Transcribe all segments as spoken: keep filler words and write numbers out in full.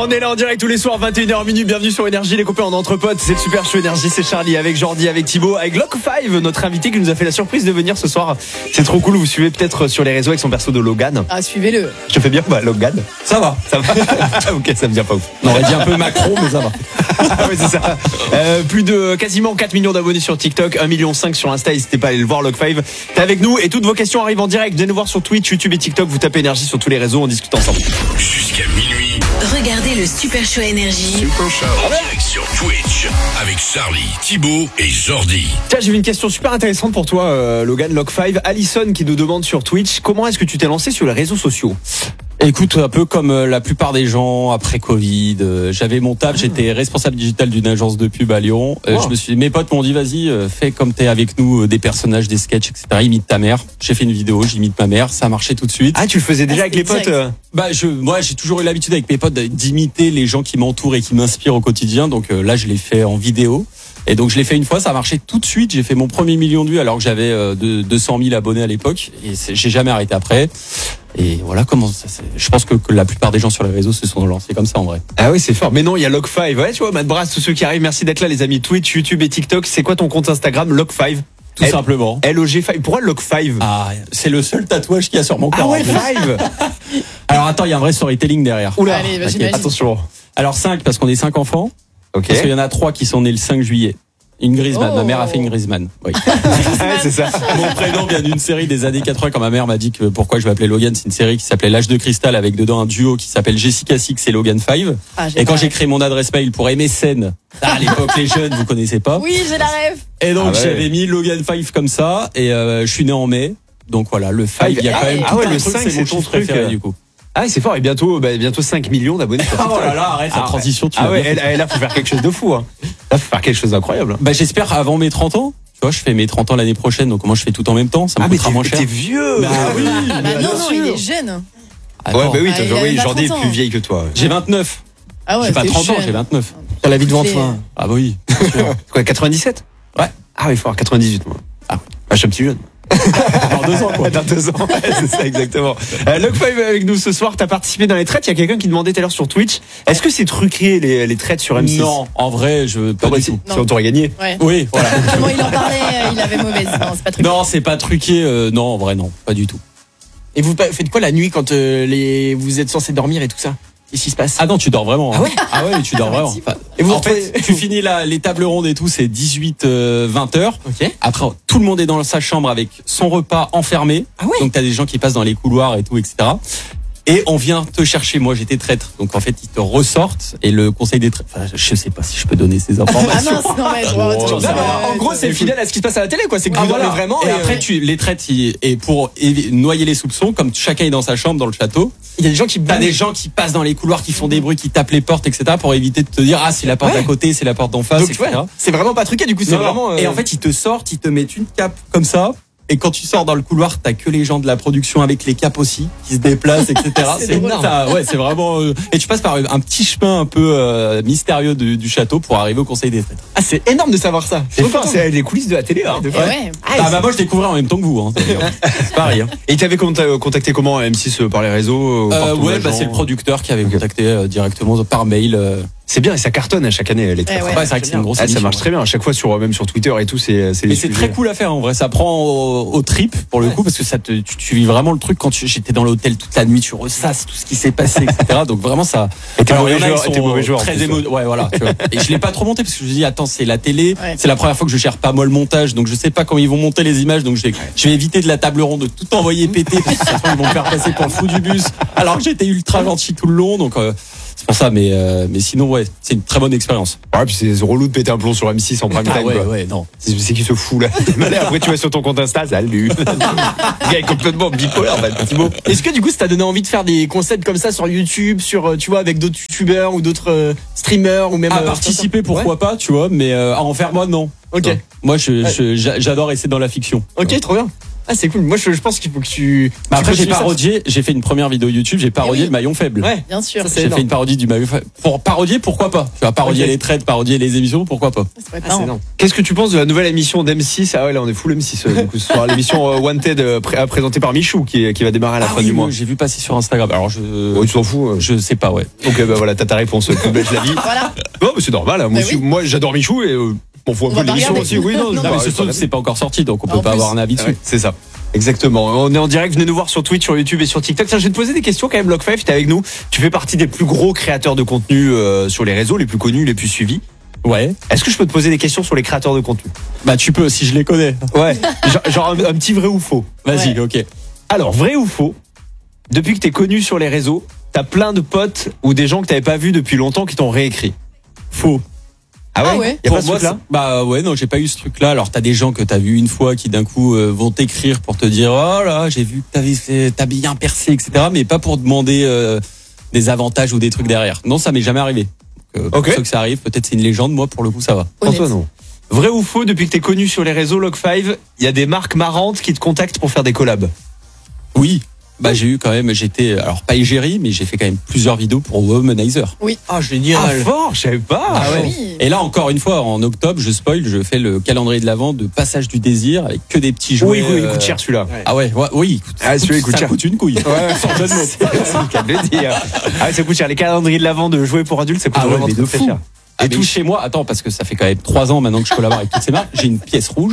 On est là en direct tous les soirs, vingt et une heures minuit. Bienvenue sur Énergie, les copains, on est entre potes. C'est le Super Show Énergie, c'est Charlie avec Jordi, avec Thibaut, avec Lock cinq, notre invité qui nous a fait la surprise de venir ce soir. C'est trop cool, vous suivez peut-être sur les réseaux avec son perso de Logan. Ah, suivez-le. Je te fais bien, bah Logan. Ça va, ça va. Ok, ça me vient pas ouf. On aurait dit un peu Macron, mais ça va. Ah oui, c'est ça. Euh, plus de quasiment quatre millions d'abonnés sur TikTok, un virgule cinq million sur Insta. N'hésitez pas à aller le voir, Lock cinq. T'es avec nous et toutes vos questions arrivent en direct. Venez nous voir sur Twitch, YouTube et TikTok. Vous tapez Énergie sur tous les réseaux, on discute ensemble. Jusqu'à minuit. Regardez le Super Show Énergie. Super Show en direct sur Twitch avec Charlie, Thibaut et Jordi. Tiens, j'ai une question super intéressante pour toi, euh, Logan, Lock cinq. Alison qui nous demande sur Twitch, comment est-ce que tu t'es lancé sur les réseaux sociaux ? Écoute, un peu comme la plupart des gens après Covid, euh, j'avais mon taf, j'étais responsable digital d'une agence de pub à Lyon. Euh, wow. Je me suis, mes potes m'ont dit vas-y, euh, fais comme t'es avec nous, euh, des personnages, des sketchs, et cetera. Imite ta mère. J'ai fait une vidéo, j'imite ma mère, ça a marché tout de suite. Ah, tu le faisais déjà Ah, avec les potes euh... Bah je, moi j'ai toujours eu l'habitude avec mes potes d'imiter les gens qui m'entourent et qui m'inspirent au quotidien. Donc euh, là je l'ai fait en vidéo. Et donc je l'ai fait une fois, ça a marché tout de suite. J'ai fait mon premier million de vues alors que j'avais euh, de, deux cent mille abonnés à l'époque. Et j'ai jamais arrêté après. Et voilà comment ça. C'est... Je pense que, que la plupart des gens sur les réseaux se sont lancés comme ça en vrai. Ah oui, c'est fort. Mais non, il y a Lock cinq. Ouais, tu vois, Matt Brass, tous ceux qui arrivent, merci d'être là, les amis. Twitch, YouTube et TikTok. C'est quoi ton compte Instagram, Lock cinq? Tout L- simplement. L O G cinq. Pourquoi Lock cinq? Ah, c'est le seul tatouage qu'il y a sur mon corps. Ah ouais, cinq. Alors attends, il y a un vrai storytelling derrière. Oula, allez, vas-y, okay. vas-y. Attention. Alors cinq parce qu'on est cinq enfants. Ok. Parce qu'il y en a trois qui sont nés le cinq juillet. Une Griezmann, Oh. Ma mère a fait une Griezmann. Oui. Ouais, c'est ça. Mon prénom vient d'une série des années quatre-vingts quand ma mère m'a dit que pourquoi je m'appelais Logan. C'est une série qui s'appelait L'âge de cristal avec dedans un duo qui s'appelle Jessica Six et Logan cinq. Ah, Et quand j'ai créé mon adresse mail pour M S N, à l'époque les jeunes vous connaissez pas. Oui, j'ai la rêve. Et donc Ah ouais. j'avais mis Logan cinq comme ça et euh, je suis né en mai. Donc voilà, le cinq, il y a ah, quand même ah tout ouais, un le truc, cinq, c'est c'est mon ton chiffre truc, préféré euh. du coup. Ah, c'est fort. Et bientôt, bah, bientôt cinq millions d'abonnés sur TikTok. Oh là là, arrête la Ah, transition, tu Ah vas ouais, bien. elle, elle, là, faut faire quelque chose de fou, hein. Là, faut faire quelque chose d'incroyable. Bah j'espère avant mes trente ans. Tu vois, je fais mes trente ans l'année prochaine, donc moi je fais tout en même temps, ça me Ah, mais coûtera t'es, moins cher. t'es vieux. Bah oui. Ah, bah, non, non, il est jeune. Attends, Ouais, bah oui, Ah, toi, il a oui, même pas Jordi est trente plus ans. vieille que toi. J'ai vingt-neuf. Ah ouais, J'ai pas t'es trente ans, jeune. j'ai vingt-neuf. T'as la vie devant C'est- toi. Ah bah oui. bien sûr. Quoi, quatre-vingt-dix-sept? Ouais. Ah oui, il faut avoir quatre-vingt-dix-huit, moi. Ah oui. Ah, je suis un petit jeune. Dans deux ans quoi. Dans deux ans, ouais, c'est ça exactement. Euh, Lock cinq avec nous ce soir, t'as participé dans les traites. Il y a quelqu'un qui demandait tout à l'heure sur Twitch, est-ce que c'est truqué les, les traites sur M six? Non, en vrai, je pas Ah bah du si, tout. si on t'aurait gagné. Ouais. Oui, voilà. Comment il en parlait, euh, il avait mauvaise. Non, c'est pas très Non, c'est pas truqué. euh, non, en vrai, non, pas du tout. Et vous pa- faites quoi la nuit quand euh, les vous êtes censé dormir et tout ça? Qu'est-ce qui se passe? Ah non, tu dors vraiment. Ah ouais Ah ouais, tu dors vraiment. Enfin, Et vous en retrouvez- fait, tu finis la, les tables rondes et tout, c'est dix-huit vingt heures. Ok. Après, tout le monde est dans sa chambre avec son repas enfermé. Ah ouais. Donc t'as des gens qui passent dans les couloirs et tout, et cetera. Et on vient te chercher. Moi, j'étais traître. Donc en fait, ils te ressortent et le conseil des traîtres. Enfin, je sais pas si je peux donner ces Ah informations. mince, non, mais je vois Oh, toujours non, ça. Non, mais en euh, gros, c'est fidèle à ce qui se passe à la télé, quoi. C'est que Ah, vous voilà. dormez vraiment. Et Et, après, euh, tu les traites. ils- Et pour évi- noyer les soupçons, comme chacun est dans sa chambre dans le château, il y a des gens qui t'as bougent. des gens qui passent dans les couloirs, qui font des bruits, qui tapent les portes, et cetera, pour éviter de te dire ah c'est la porte Ouais. d'à côté, c'est la porte d'en face, Donc, et cetera. ouais, c'est vraiment pas truqué, du coup, c'est Non, non. vraiment. euh, Et en fait, ils te sortent, ils te mettent une cape comme ça. Et quand tu sors dans le couloir, t'as que les gens de la production avec les capes aussi qui se déplacent, et cetera. C'est drôle. t'as- ouais, c'est vraiment. euh, Et tu passes par un petit chemin un peu euh, mystérieux du, du château pour arriver au conseil des traîtres. Ah, c'est énorme de savoir ça. C'est fort, c'est les coulisses de la télé, hein. Et ouais. Ah bah moi je découvrais en même temps que vous. Hein, c'est pas rien. Et il t'avait conta- contacté comment M six par les réseaux ou par Euh, ton ouais, bah agent c'est le producteur qui avait Ok. contacté euh, directement par mail. euh. C'est bien et ça cartonne à chaque année les traites. Eh ouais. Ouais, c'est vrai que c'est une grosse Ah, ça émission, marche ouais. très bien à chaque fois sur même sur Twitter et tout, c'est c'est Mais les c'est sujets. très cool à faire en vrai. Ça prend au, au trip pour le coup parce que ça te, tu, tu vis vraiment le truc quand tu, j'étais dans l'hôtel toute la nuit, tu ressasses tout ce qui s'est passé, et cetera. Donc vraiment ça. Et t'es Alors, mauvais il y en a, joueur, ils sont et t'es mauvais joueur, en Très plus, émo... Ouais, voilà. Tu vois. Et je l'ai pas trop monté parce que je me dis attends c'est la télé, Ouais. c'est la première fois que je gère pas moi le montage, donc je sais pas comment ils vont monter les images, donc je vais, je vais éviter de la table ronde de tout envoyer péter parce que ça se trouve, ils vont me faire passer pour le fou du bus. Alors que j'étais ultra gentil tout le long, donc. Euh, c'est pour ça, mais euh, mais sinon ouais, c'est une très bonne expérience. Ouais, puis c'est relou de péter un plomb sur M six en prime time. Ah ouais, quoi. ouais, non. C'est, c'est qui se fout là. Après tu vas sur ton compte Insta, salut. Le gars est complètement bipolaire, en fait. Thibaut. Est-ce que du coup, ça t'a donné envie de faire des concepts comme ça sur YouTube, sur, euh, tu vois, avec d'autres youtubeurs ou d'autres euh, streamers ou même. À euh, participer, pourquoi Ouais. pas, tu vois, mais euh, à en faire moi, non. Ok. Non. Moi, je, Ouais. je- j'a- j'adore essayer dans la fiction. Ok, trop bien. Ah, c'est cool. Moi, je, je pense qu'il faut que tu. Bah tu après, j'ai continues ça. parodié, j'ai fait une première vidéo YouTube, j'ai parodié Eh oui. le maillon faible. Ouais. Bien sûr. Ça, c'est J'ai énorme. fait une parodie du maillon faible. Pour parodier, pourquoi pas? Tu vas parodier Ok. les trades, parodier les émissions, pourquoi pas? Ça pourrait être Ah, c'est marrant. énorme. Qu'est-ce que tu penses de la nouvelle émission d'M six? Ah ouais, là, on est full M six. euh, du coup, ce soir, l'émission euh, Wanted euh, pré- présentée par Michou qui, qui va démarrer à la Ah fin oui, du mois. oui, j'ai vu passer sur Instagram. Alors je, Oh, tu t'en fous. euh. je sais pas, ouais. Ok, bah voilà, t'as ta réponse. Plus belle, je la vis. Voilà. Non, mais c'est normal. hein. Moi, Bah aussi, oui. moi, j'adore Michou et euh, on voit un On peu va pas l'émission regarder. aussi. Oui, non, Non, je- Non, bah, mais ouais, surtout que pas c'est pas encore sorti, donc on En peut pas plus. avoir un avis dessus. Ouais, c'est ça. Exactement. On est en direct. Venez nous voir sur Twitch, sur YouTube et sur TikTok. Tiens, je vais te poser des questions quand même. Lock five, t'es avec nous. Tu fais partie des plus gros créateurs de contenu euh, sur les réseaux, les plus connus, les plus suivis. Ouais. Est-ce que je peux te poser des questions sur les créateurs de contenu? Bah tu peux si je les connais. Ouais. genre genre un, un petit vrai ou faux. Vas-y, Ouais. ok. Alors, vrai ou faux? Depuis que t'es connu sur les réseaux, t'as plein de potes ou des gens que t'avais pas vus depuis longtemps qui t'ont réécrit. Faux. Ah Ah ouais Y a Pour pas ce moi, truc-là? c'est- bah ouais, non, j'ai pas eu ce truc-là. Alors t'as des gens que t'as vu une fois qui d'un coup euh, vont t'écrire pour te dire oh là, j'ai vu que t'avais fait, t'as bien percé, et cetera. Mais pas pour demander euh, des avantages ou des trucs derrière. Non, ça m'est jamais arrivé. Donc, euh, pour Ok. ceux que ça arrive, peut-être c'est une légende. Moi, pour le coup, ça va. Honnête. Antoine, non. Vrai ou faux, depuis que t'es connu sur les réseaux Lock five, il y a des marques marrantes qui te contactent pour faire des collabs. Oui. Bah j'ai eu quand même, j'étais alors pas égérie, mais j'ai fait quand même plusieurs vidéos pour Womanizer. Ah, génial. Ah, fort, je savais pas. Ah ouais. Oui. Et là encore une fois, en octobre, je spoil, je fais le calendrier de l'avant de Passage du désir avec que des petits jouets. Oui, oui, il euh, coûte cher celui-là. Ah ouais, ouais, oui. il coûte- Ah, celui-là, il coûte ça cher. coûte une couille. Sans jeu de mots. C'est le cas de le dire. Ah, ouais, ça coûte cher. Les calendriers de l'avant de jouets pour adultes, ça coûte Ah ouais, vraiment mais très, de très fou. cher. Et Et tout tout chez moi, attends, parce que ça fait quand même trois ans maintenant que je collabore avec toutes ces marques, j'ai une pièce rouge.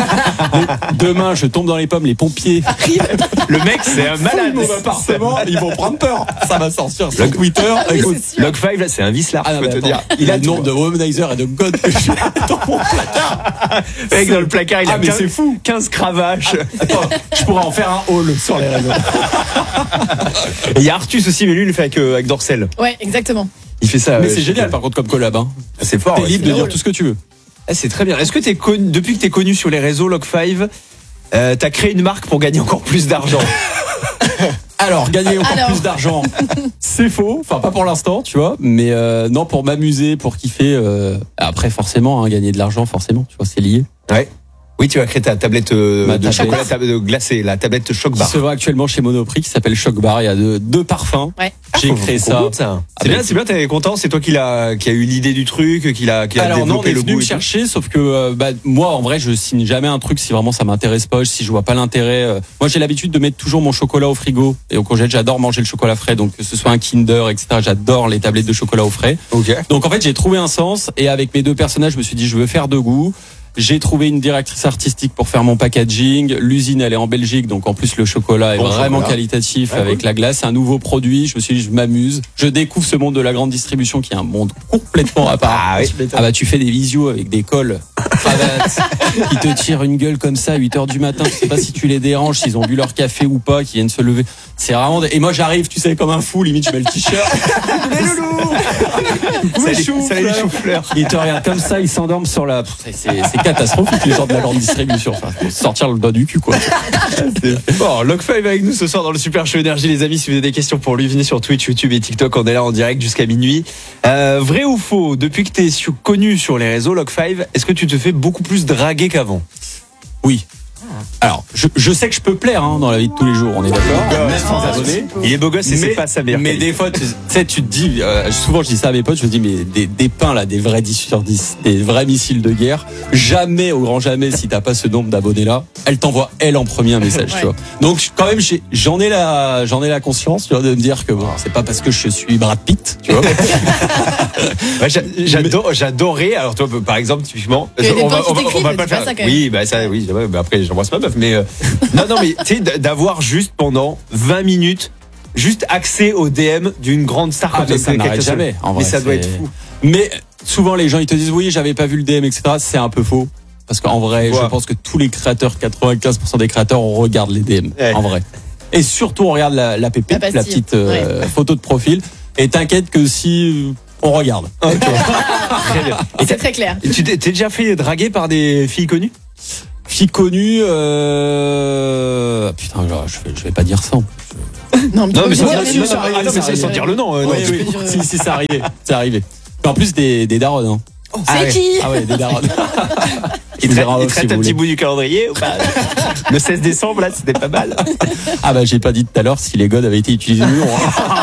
Demain, je tombe dans les pommes, les pompiers arrivent. Le mec, c'est un malade. Mon appartement, ils vont prendre peur. Ça va sortir sur Twitter. Oui, Écoute, c'est sûr. Lock five, là, c'est un vice là. ah non, je mais peux te attends, dire. il a tout, le nombre de Womanizer et de God que j'ai dans mon placard. Le mec, dans le placard, il a Ah, mais quinze c'est fou. quinze cravaches. Attends, je pourrais en faire un haul sur les réseaux. Et il y a Artus aussi, mais lui, il le fait avec, euh, avec Dorcel. Ouais, exactement. Il fait ça. Mais euh, c'est chez- génial par contre comme collab. Hein. C'est fort. T'es ouais, libre c'est de dire drôle. tout ce que tu veux. Ah, c'est très bien. Est-ce que t'es connu, depuis que t'es connu sur les réseaux Lock five, euh, t'as créé une marque pour gagner encore plus d'argent? Alors, gagner encore Alors. plus d'argent, c'est faux. Enfin, pas pour l'instant, tu vois. Mais euh, non, pour m'amuser, pour kiffer. Euh, après, forcément, hein, gagner de l'argent, forcément, tu vois, c'est lié. Ouais. Oui, tu vas créer ta tablette euh, Ma de tablette. chocolat tab- de glacé, la tablette Choc Qui Bar. se vend actuellement chez Monoprix, qui s'appelle Choc Bar. Il y a deux, deux parfums. Ouais. J'ai créé ça. C'est Ah, bien, bah, c'est bien, t'es content, c'est toi qui l'a, qui a eu l'idée du truc, qui l'a, qui a Alors non, on développé est le venu goût. me et tout. chercher, sauf que euh, bah, moi, en vrai, je signe jamais un truc si vraiment ça m'intéresse pas, si je vois pas l'intérêt. euh. Moi, j'ai l'habitude de mettre toujours mon chocolat au frigo et au congèle. J'adore manger le chocolat frais, donc que ce soit un Kinder, et cetera. J'adore les tablettes de chocolat au frais. Ok. Donc en fait, j'ai trouvé un sens et avec mes deux personnages, je me suis dit, je veux faire deux goûts. J'ai trouvé une directrice artistique pour faire mon packaging. L'usine, elle est en Belgique, donc en plus le chocolat est Bon vraiment chocolat. qualitatif Ouais, avec cool. la glace. C'est un nouveau produit. Je me suis dit, je m'amuse. Je découvre ce monde de la grande distribution qui est un monde complètement à part. Ah oui. Ah bah tu fais des visios avec des cols, cravates, qui te tirent une gueule comme ça à huit heures du matin. Je sais pas si tu les déranges, s'ils ont bu leur café ou pas, qui viennent se lever. C'est vraiment. Et moi j'arrive, tu sais, comme un fou. Limite, je mets le t-shirt. Les loulous. Ça, Les les- choux, ça, les fleurs. choux-fleurs. Ils te regardent comme ça, ils s'endorment sur la. C'est, c'est c'est catastrophique les gens de la grande distribution. Enfin, faut sortir le doigt du cul quoi. Bon, Lock five avec nous ce soir dans le Super Show Énergie, les amis. Si vous avez des questions pour lui, venez sur Twitch, YouTube et TikTok. On est là en direct jusqu'à minuit. Euh, vrai ou faux, depuis que t'es sur- connu sur les réseaux Lock five, est-ce que tu te fais beaucoup plus draguer qu'avant? Oui. Alors, je, je sais que je peux plaire hein, dans la vie de tous les jours. On est d'accord. Même sans Ah, abonnés. Il est beau gosse et c'est Mais- pas sa meilleure Mais qualité. des fois, tu tu sais, tu te dis, euh, souvent je dis ça à mes potes, je me dis, mais des, des pains là, des vrais dix sur dix, des vrais missiles de guerre, jamais, au grand jamais, si t'as pas ce nombre d'abonnés là, elle t'envoie elle en premier un message, Ouais. tu vois. Donc quand même, j'ai- j'en ai la, j'en ai la conscience, tu vois, de me dire que bon, c'est pas parce que je suis Brad Pitt, tu vois. Ouais, j'a- j'adore, j'adorais. Alors toi, par exemple, typiquement, Il y a des on va, gens qui on va, t'écrivent, on va mais pas tu le fais faire. ça quand même. Oui, bah ça, oui. ouais, bah après, j'embrasse ma meuf, mais euh, non, non, mais tu sais, d- d'avoir juste pendant vingt minutes, juste accès au D M d'une grande star Ah, comme mais ça, ça quelqu'un n'arrête seul. jamais. En Mais vrai, ça doit c'est- être fou. Mais souvent les gens ils te disent oui, j'avais pas vu le D M, et cetera. C'est un peu faux. Parce qu'en vrai, Ouais. je pense que tous les créateurs, quatre-vingt-quinze pour cent des créateurs, on regarde les D M. Ouais. En vrai. Et surtout, on regarde la, la pépite, La la, pastille. petite euh, photo de profil. Et t'inquiète que si euh, on regarde. Ok. Très bien. Et C'est t'as- très clair. et tu t'es t'es déjà fait draguer par des filles connues? Fille connue, euh... putain, je vais, je vais pas dire ça. Non, mais, Non, mais tu peux sans, dire non, les non, noms. sans- ah, non, mais sans- sans dire le nom. euh, non, Oui, tu- oui. peux dire- Si, si, c'est arrivé. C'est arrivé. Mais en plus des, des darons. Hein. Ah C'est ouais. qui Ah ouais, des darons. Il On te verra il te aussi, reste vous un petit voulez. bout du calendrier ou pas? Le seize décembre, là, c'était pas mal. Ah bah j'ai pas dit tout à l'heure si les godes avaient été utilisés ou non.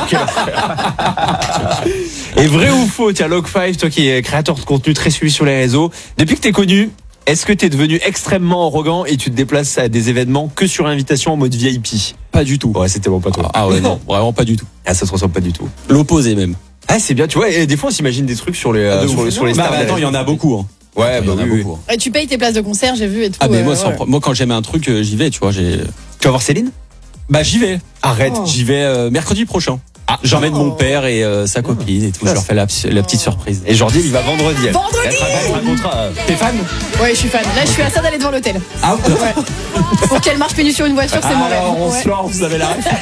Et vrai ou faux, tiens, Log cinq, toi qui es créateur de contenu très suivi sur les réseaux, depuis que t'es connu, est-ce que t'es devenu extrêmement arrogant et tu te déplaces à des événements que sur invitation en mode V I P? Pas du tout. Ouais, c'était bon, pas toi. Ah ouais, non, vraiment pas du tout. Ah, ça te ressemble pas du tout. L'opposé même. Ah, c'est bien, tu vois, et des fois on s'imagine des trucs sur les, euh, Ah, de sur ouf. les, sur les Bah, stars. bah, des attends, il y en a réseaux. beaucoup. Hein. Ouais, Il y bah en a oui, oui. beaucoup. Ouais, tu payes tes places de concert, j'ai vu et tout. Ah mais moi, euh, sans ouais. pro- moi quand j'aime un truc, euh, j'y vais, tu vois. J'ai. Tu vas voir Céline? Bah j'y vais. Arrête. Oh. J'y vais euh, mercredi prochain. Ah, J'emmène Oh. mon père et euh, sa copine et tout. Je leur fais la, la petite surprise. Et Jordi, il va vendredi. elle. Vendredi Elle te racontera, euh, T'es fan? Ouais, je suis fan. Là, je suis à ça d'aller devant l'hôtel. Ah Ouais. Pour qu'elle marche pénu sur une voiture, c'est mon rêve. alors on Ouais. se lance, vous avez la ref.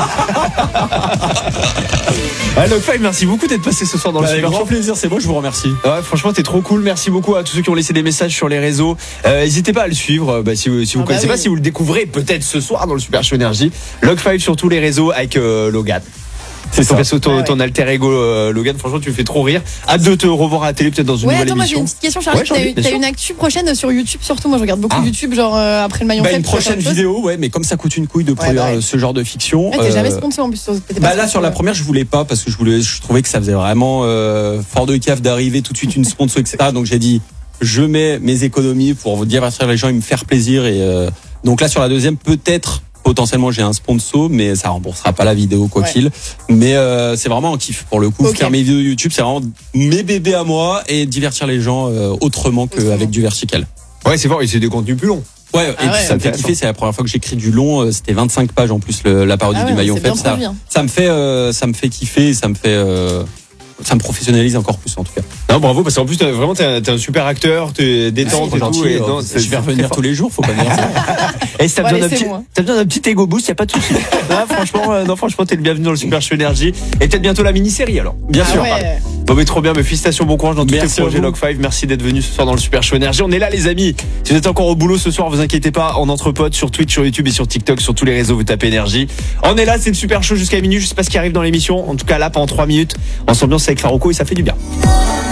Ah, Log cinq, merci beaucoup d'être passé ce soir dans le Bah, avec Super grand Show. plaisir, c'est moi, je vous remercie. Ouais, franchement, t'es trop cool. Merci beaucoup à tous ceux qui ont laissé des messages sur les réseaux. Euh, N'hésitez pas à le suivre. euh, Bah, si vous, si vous Ah bah connaissez pas, oui. si vous le découvrez peut-être ce soir dans le Super Show Énergie. Log cinq sur tous les réseaux avec euh, Logan. C'est Ton, ça. perso, ton, Ah ouais. ton alter ego euh, Logan, franchement, tu me fais trop rire. Hâte de te revoir à la télé, peut-être dans une Ouais, nouvelle attends, moi j'ai émission. une petite question, Charlie. Ouais, Charlie, T'as eu- bien t'as sûr. une actu prochaine sur YouTube, surtout. Moi je regarde beaucoup Ah. YouTube, genre euh, après le maillon Bah, faible. une tu vois, prochaine plein de choses. vidéo, ouais, mais comme ça coûte une couille de produire bah ouais. euh, ce genre de fiction. Ouais, t'es jamais euh, sponsor en plus. t'étais pas Bah là sponsor, sur la ouais. première je voulais pas parce que je voulais je trouvais que ça faisait vraiment euh, fort de caf d'arriver tout de suite une sponsor et cetera. Donc j'ai dit je mets mes économies pour vous divertir les gens et me faire plaisir et euh, donc là sur la deuxième peut-être potentiellement j'ai un sponsor mais ça remboursera pas la vidéo quoi Ouais. qu'il. Mais euh, c'est vraiment un kiff pour le coup. Ok. Faire mes vidéos YouTube c'est vraiment mes bébés à moi et divertir les gens euh, autrement Autrement. qu'avec du vertical. Ouais, c'est fort, et c'est des contenus plus longs. Ouais, et Ah ouais. puis ça me fait Intéressant. kiffer. C'est la première fois que j'écris du long. euh, C'était vingt-cinq pages en plus le- la parodie Ah ouais, du maillon c'est bien faible. Ça, produit, hein. ça me fait, euh, ça me fait kiffer. Et ça me fait, euh, ça me professionnalise encore plus en tout cas. Non, bravo, parce qu'en plus, t'as- vraiment, t'es un, t'es un super acteur, t'es détente Ah, et tout. Et non, c'est- je vais c'est revenir très tous les jours. Faut pas me dire ça. fort. Et si t'as Ouais, besoin d'un laissez petit, moi. t'as besoin d'un petit ego boost, y a pas de souci. Ah, franchement, euh, non, franchement, t'es le bienvenu dans le Super Show Énergie. Et peut-être bientôt la mini-série, alors. Bien Ah sûr. ouais. Bon, mais trop bien, mais félicitations, bon courage dans tous Merci tes à projets vous. Log cinq. Merci d'être venu ce soir dans le Super Show Énergie. On est là, les amis. Si vous êtes encore au boulot ce soir, vous inquiétez pas, en entre potes, sur Twitch, sur YouTube et sur TikTok, sur tous les réseaux, vous tapez Énergie. On est là, c'est le Super Show jusqu'à minuit. Je sais pas ce qui arrive dans l'émission. En tout cas, là, pendant trois minutes, on s'ambiance avec Faroko et ça fait du bien.